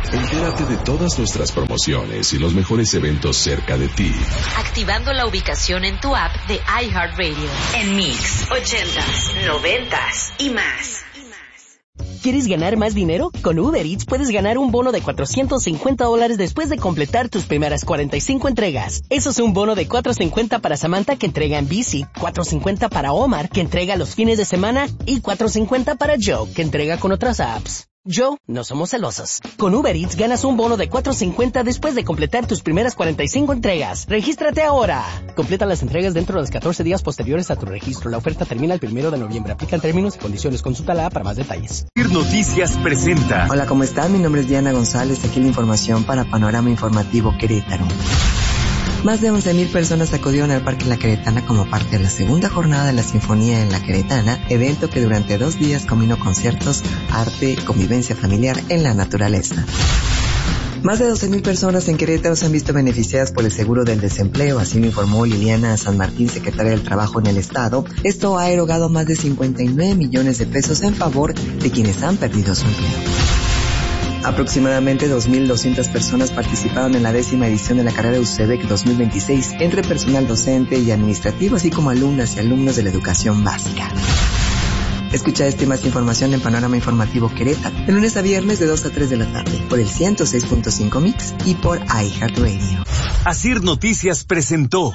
Entérate de todas nuestras promociones y los mejores eventos cerca de ti. Activando la ubicación en tu app de iHeartRadio. En Mix, 80s, 90s y más. ¿Quieres ganar más dinero? Con Uber Eats puedes ganar un bono de $450 después de completar tus primeras 45 entregas. Eso es un bono de $450 para Samantha, que entrega en bici, $450 para Omar, que entrega los fines de semana, y $450 para Joe, que entrega con otras apps. Joe, no somos celosos. Con Uber Eats ganas un bono de $450 después de completar tus primeras 45 entregas. ¡Regístrate ahora! Completa las entregas dentro de los 14 días posteriores a tu registro. La oferta termina el 1 de noviembre. Aplican términos y condiciones. Consulta la app para más detalles. Noticias presenta. Hola, ¿cómo están? Mi nombre es Diana González. Aquí la información para Panorama Informativo Querétaro. Más de 11,000 personas acudieron al Parque La Queretana como parte de la segunda jornada de la Sinfonía en La Queretana, evento que durante 2 días combinó conciertos, arte y convivencia familiar en la naturaleza. Más de 12,000 personas en Querétaro se han visto beneficiadas por el seguro del desempleo, así lo informó Liliana San Martín, secretaria del Trabajo en el Estado. Esto ha erogado más de 59 millones de pesos en favor de quienes han perdido su empleo. Aproximadamente 2,200 personas participaron en la 10ª edición de la carrera UCEBEC 2026 entre personal docente y administrativo, así como alumnas y alumnos de la educación básica. Escucha esta y más información en Panorama Informativo Querétaro, de lunes a viernes de 2 a 3 de la tarde, por el 106.5 Mix y por iHeartRadio. Asir Noticias presentó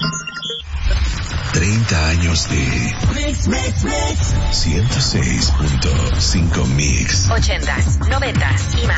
30 años de 106.5 Mix. 80s, 90s y más.